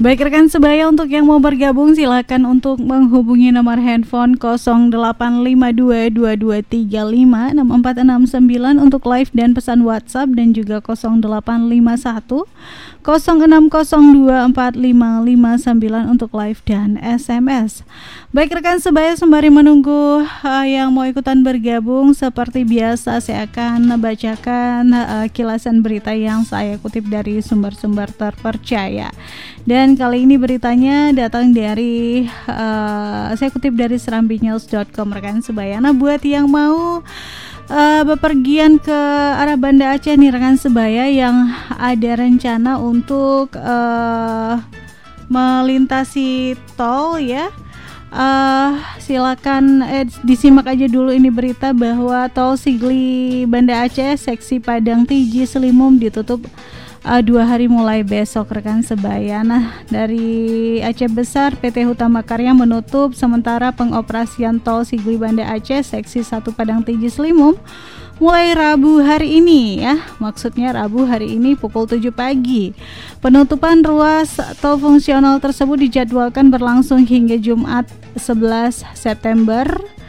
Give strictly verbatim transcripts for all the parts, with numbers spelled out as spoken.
Baik rekan sebaya, untuk yang mau bergabung silakan untuk menghubungi nomor handphone nol delapan lima dua dua dua tiga lima enam empat enam sembilan untuk live dan pesan WhatsApp, dan juga nol delapan lima satu nol enam nol dua empat lima lima sembilan untuk live dan S M S. Baik rekan sebaya, sembari menunggu uh, yang mau ikutan bergabung, seperti biasa saya akan bacakan uh, kilasan berita yang saya kutip dari sumber-sumber terpercaya. Dan kali ini beritanya datang dari uh, saya kutip dari serambi news dot com rekan sebaya. Nah, buat yang mau uh, bepergian ke arah Banda Aceh nih rekan sebaya, yang ada rencana untuk uh, melintasi tol ya, uh, silakan eh, disimak aja dulu ini berita bahwa tol Sigli Banda Aceh seksi Padang Tiji Selimum ditutup Uh, dua hari mulai besok rekan sebaya. Nah, dari Aceh Besar, P T Hutama Karya menutup sementara pengoperasian tol Sigli Banda Aceh seksi satu Padang Tiji Selimum mulai Rabu hari ini ya. Maksudnya Rabu hari ini pukul tujuh pagi. Penutupan ruas tol fungsional tersebut dijadwalkan berlangsung hingga Jumat sebelas September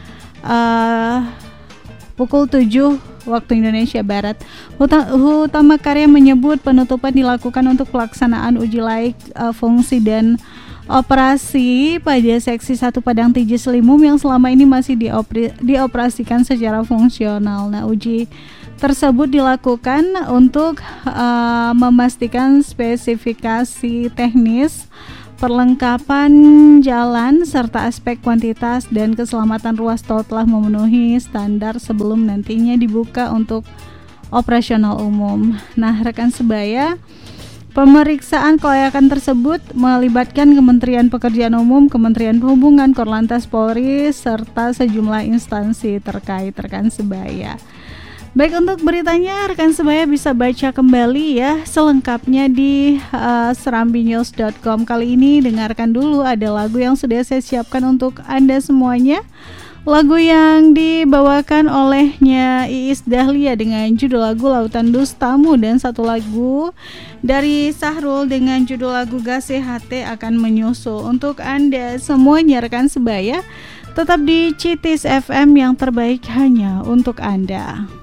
uh, pukul tujuh waktu Indonesia Barat. Hutama Karya menyebut penutupan dilakukan untuk pelaksanaan uji laik uh, fungsi dan operasi pada seksi satu Padang Tiji Selimum yang selama ini masih diopri, dioperasikan secara fungsional. Nah, uji tersebut dilakukan untuk uh, memastikan spesifikasi teknis, perlengkapan jalan, serta aspek kuantitas dan keselamatan ruas tol telah memenuhi standar sebelum nantinya dibuka untuk operasional umum. Nah, rekan sebaya, pemeriksaan kelayakan tersebut melibatkan Kementerian Pekerjaan Umum, Kementerian Perhubungan, Korlantas Polri, serta sejumlah instansi terkait rekan sebaya. Baik, untuk beritanya rekan sebaya bisa baca kembali ya selengkapnya di uh, serambi news dot com. Kali ini dengarkan dulu ada lagu yang sudah saya siapkan untuk Anda semuanya. Lagu yang dibawakan olehnya Iis Dahlia dengan judul lagu Lautan Dustamu, dan satu lagu dari Sahrul dengan judul lagu G C H T akan menyusul untuk Anda semuanya rekan sebaya. Tetap di Citis F M yang terbaik hanya untuk Anda.